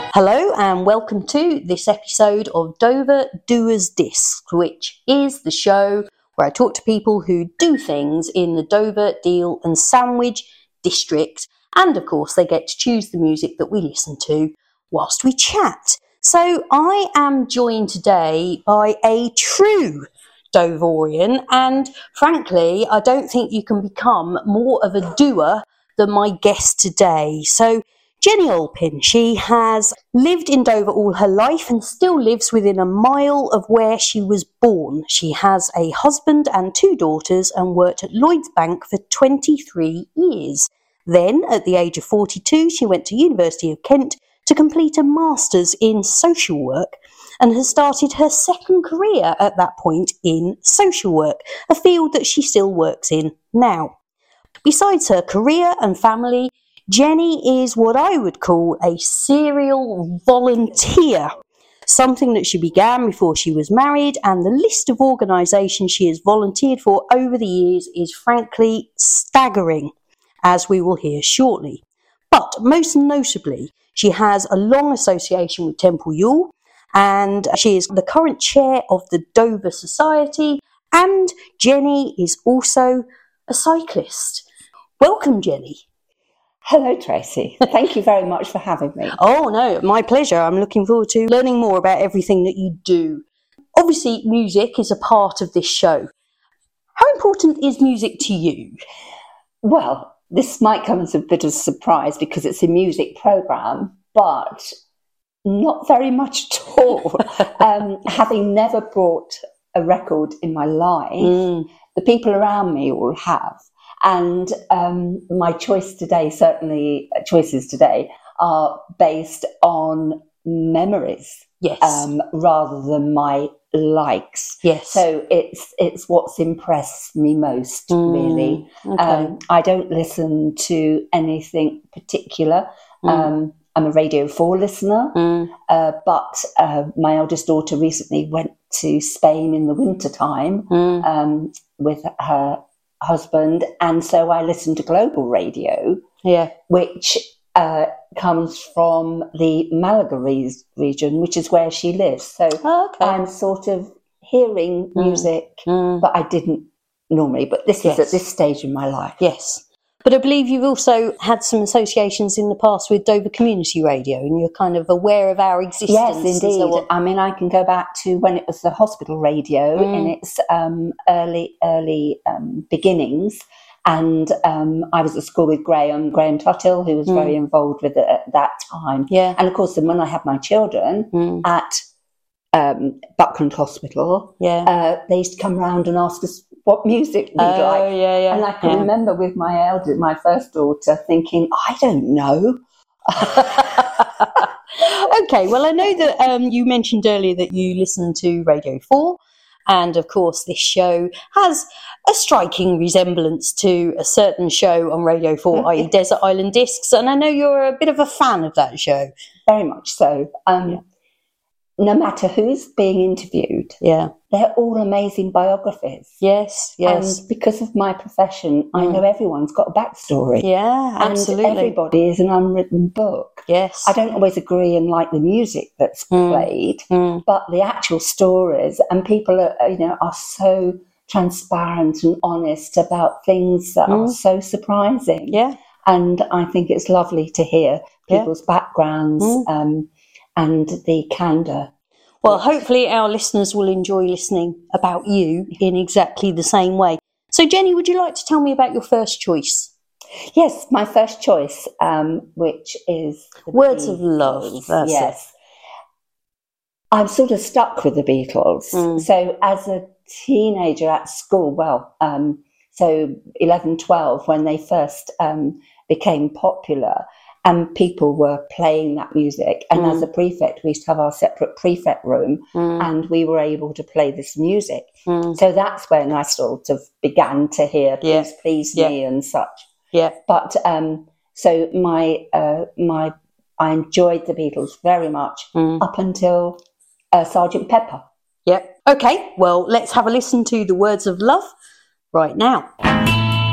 Hello and welcome to this episode of Dover Doers Disc, which is the show where I talk to people who do things in the Dover, Deal and Sandwich district, and of course they get to choose the music that we listen to whilst we chat. So I am joined today by a true Doverian, and frankly I don't think you can become more of a doer than my guest today. So Jenny Olpin, she has lived in Dover all her life and still lives within a mile of where she was born. She has a husband and 2 daughters and worked at Lloyds Bank for 23 years. Then, at the age of 42, she went to University of Kent to complete a master's in social work and has started her second career at that point in social work, a field that she still works in now. Besides her career and family, Jenny is what I would call a serial volunteer, something that she began before she was married, and the list of organisations she has volunteered for over the years is frankly staggering, as we will hear shortly. But most notably, she has a long association with Temple Ewell, and she is the current chair of the Dover Society, and Jenny is also a cyclist. Welcome, Jenny. Hello, Tracy. Thank you very much for having me. Oh, no, my pleasure. I'm looking forward to learning more about everything that you do. Obviously, music is a part of this show. How important is music to you? Well, this might come as a bit of a surprise because it's a music programme, but not very much at all. Having never bought a record in my life, the people around me all have. And my choices today are based on memories, yes, rather than my likes. Yes. So it's what's impressed me most, really. Okay. I don't listen to anything particular. I'm a Radio 4 listener, but my eldest daughter recently went to Spain in the wintertime with her husband, and so I listen to Global Radio, which comes from the Malaga region, which is where she lives. So I'm sort of hearing music, but I didn't normally. But this is at this stage in my life. Yes. But I believe you've also had some associations in the past with Dover Community Radio, and you're kind of aware of our existence. Yes, indeed. So I mean, I can go back to when it was the hospital radio in its early beginnings. And I was at school with Graham Tuthill, who was very involved with it at that time. Yeah. And of course, then when I had my children at Buckland Hospital, they used to come round and ask us what music we'd like. And I can remember with my first daughter thinking, I don't know. Okay, well, I know that you mentioned earlier that you listen to Radio 4, and of course this show has a striking resemblance to a certain show on Radio 4, i.e. Desert Island Discs, and I know you're a bit of a fan of that show. Very much so. No matter who's being interviewed, they're all amazing biographies. Yes. And because of my profession, I know everyone's got a backstory. Yeah, absolutely. And everybody is an unwritten book. Yes. I don't always agree and like the music that's played, but the actual stories, and people are so transparent and honest about things that are so surprising. Yeah. And I think it's lovely to hear people's backgrounds and the candour. Well, hopefully our listeners will enjoy listening about you in exactly the same way. So, Jenny, would you like to tell me about your first choice? Yes, my first choice, which is the Words Beatles. of Love. That's it. I'm sort of stuck with the Beatles. So as a teenager at school, so 11, 12, when they first became popular, and people were playing that music. And as a prefect, we used to have our separate prefect room, and we were able to play this music. So that's when I sort of began to hear Please Please Me and such. Yeah. But so I enjoyed the Beatles very much up until Sgt. Pepper. Yep. Okay, well, let's have a listen to the Words of Love right now.